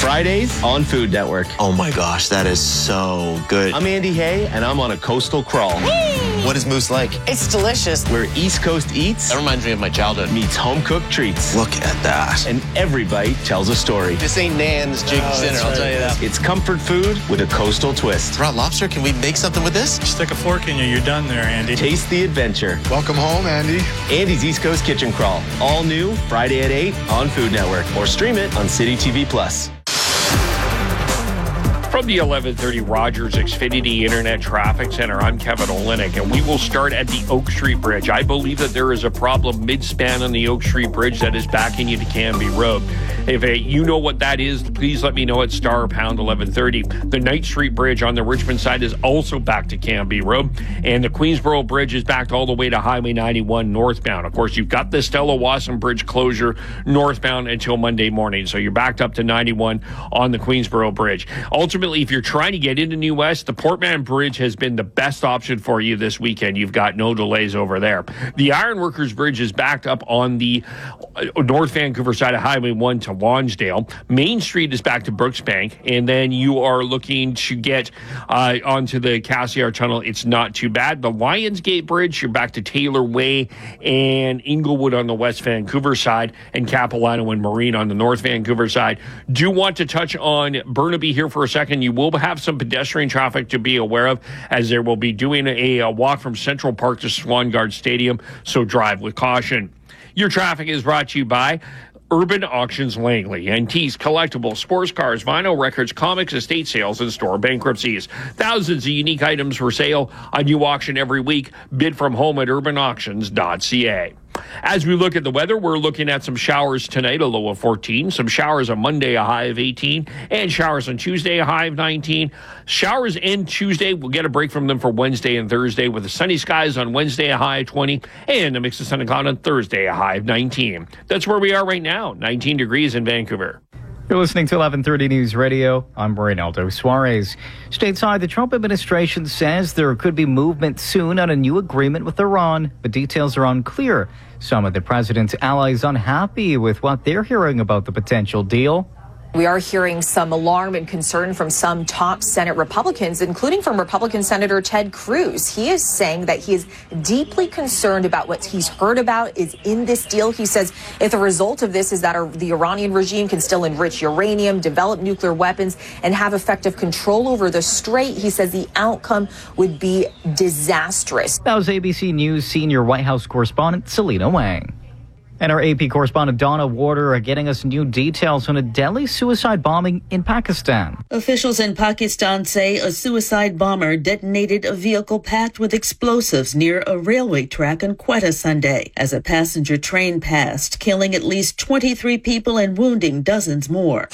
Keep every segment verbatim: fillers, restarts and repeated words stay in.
Fridays on Food Network. Oh my gosh, that is so good. I'm Andy Hay, and I'm on a coastal crawl. What is Moose like? It's delicious. Where East Coast eats That reminds me of my childhood. meets home-cooked treats. Look at that. And every bite tells a story. This ain't Nan's Jig Oh, Dinner, that's I'll right. tell you that. It's comfort food with a coastal twist. Raw lobster, can we make something with this? Stick a fork in you, you're done there, Andy. Taste the adventure. Welcome home, Andy. Andy's East Coast Kitchen Crawl. All new Friday at eight on Food Network. Or stream it on City T V Plus. From the eleven thirty Rogers Xfinity Internet Traffic Center, I'm Kevin Olenek, and we will start at the Oak Street Bridge. I believe that there is a problem mid-span on the Oak Street Bridge that is backing you to Canby Road. If uh, you know what that is, please let me know at star or pound eleven thirty. The Knight Street Bridge on the Richmond side is also back to Canby Road, and the Queensboro Bridge is backed all the way to Highway ninety-one northbound. Of course, you've got the Stella Wasson Bridge closure northbound until Monday morning, so you're backed up to ninety-one on the Queensboro Bridge. Ultimately, if you're trying to get into New West, the Portman Bridge has been the best option for you this weekend. You've got no delays over there. The Ironworkers Bridge is backed up on the North Vancouver side of Highway one to Lonsdale. Main Street is back to Brooksbank, and then you are looking to get uh, onto the Cassiar Tunnel. It's not too bad. The Lionsgate Bridge, you're back to Taylor Way and Inglewood on the West Vancouver side, and Capilano and Marine on the North Vancouver side. Do want to touch on Burnaby here for a second. You will have some pedestrian traffic to be aware of, as they will be doing a, a walk from Central Park to Swangard Stadium, so drive with caution. Your traffic is brought to you by Urban Auctions Langley. Antiques, collectibles, sports cars, vinyl records, comics, estate sales, and store bankruptcies. Thousands of unique items for sale. A new auction every week. Bid from home at urban auctions dot c a. As we look at the weather, we're looking at some showers tonight, a low of fourteen. Some showers on Monday, a high of eighteen. And showers on Tuesday, a high of nineteen. Showers end Tuesday. We'll get a break from them for Wednesday and Thursday, with the sunny skies on Wednesday, a high of twenty. And a mix of sun and cloud on Thursday, a high of nineteen. That's where we are right now, nineteen degrees in Vancouver. You're listening to eleven thirty News Radio. I'm Reynaldo Suarez. Stateside, the Trump administration says there could be movement soon on a new agreement with Iran, but details are unclear. Some of the president's allies unhappy with what they're hearing about the potential deal. We are hearing some alarm and concern from some top Senate Republicans, including from Republican Senator Ted Cruz. He is saying that he is deeply concerned about what he's heard about is in this deal. He says if the result of this is that the Iranian regime can still enrich uranium, develop nuclear weapons, and have effective control over the Strait, he says the outcome would be disastrous. That was A B C News senior White House correspondent Selena Wang. And our A P correspondent Donna Warder are getting us new details on a deadly suicide bombing in Pakistan. Officials in Pakistan say a suicide bomber detonated a vehicle packed with explosives near a railway track in Quetta Sunday as a passenger train passed, killing at least twenty-three people and wounding dozens more.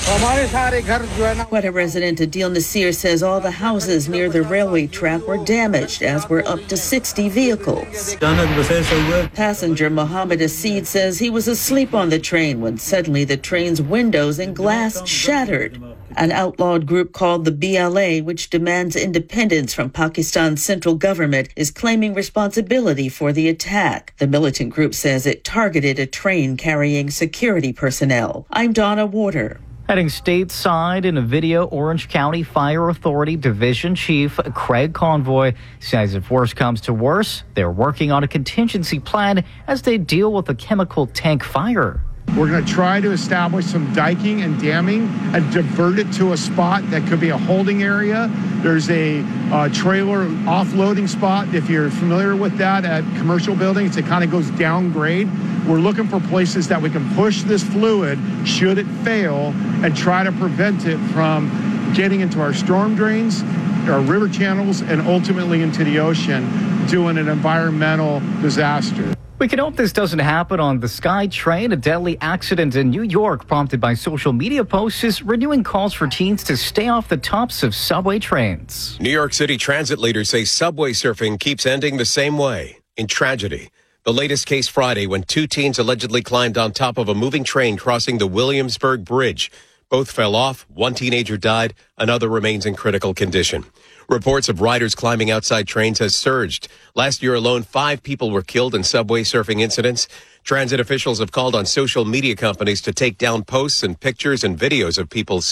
Quetta resident Adil Nasir says all the houses near the railway track were damaged, as were up to sixty vehicles. Passenger Mohammed Asid says he was asleep on the train when suddenly the train's windows and glass shattered. An outlawed group called the B L A, which demands independence from Pakistan's central government, is claiming responsibility for the attack. The militant group says it targeted a train carrying security personnel. I'm Donna Warder. Heading stateside in a video, Orange County Fire Authority Division Chief Craig Convoy says if worse comes to worse, they're working on a contingency plan as they deal with a chemical tank fire. We're going to try to establish some diking and damming and divert it to a spot that could be a holding area. There's a uh, trailer offloading spot, if you're familiar with that, at commercial buildings. It kind of goes downgrade. We're looking for places that we can push this fluid, should it fail, and try to prevent it from getting into our storm drains, our river channels, and ultimately into the ocean, doing an environmental disaster. We can hope this doesn't happen on the SkyTrain. A deadly accident in New York prompted by social media posts is renewing calls for teens to stay off the tops of subway trains. New York City transit leaders say subway surfing keeps ending the same way, in tragedy. The latest case Friday when two teens allegedly climbed on top of a moving train crossing the Williamsburg Bridge. Both fell off. One teenager died. Another remains in critical condition. Reports of riders climbing outside trains has surged. Last year alone, five people were killed in subway surfing incidents. Transit officials have called on social media companies to take down posts and pictures and videos of people